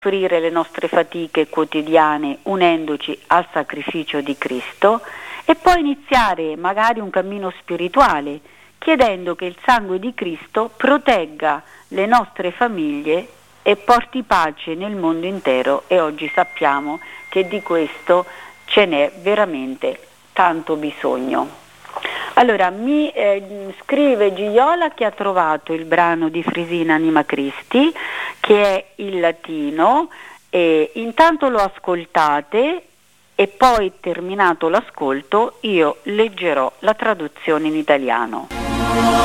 offrire le nostre fatiche quotidiane unendoci al sacrificio di Cristo e poi iniziare magari un cammino spirituale, chiedendo che il sangue di Cristo protegga le nostre famiglie e porti pace nel mondo intero, e oggi sappiamo che di questo ce n'è veramente tanto bisogno. Allora mi scrive Gioiola che ha trovato il brano di Frisina Anima Christi, che è il latino, e intanto lo ascoltate e poi, terminato l'ascolto, io leggerò la traduzione in italiano.